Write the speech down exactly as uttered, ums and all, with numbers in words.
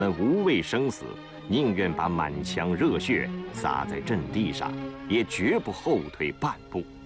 们无畏生死，宁愿把满腔热血洒在阵地上，也绝不后退半步。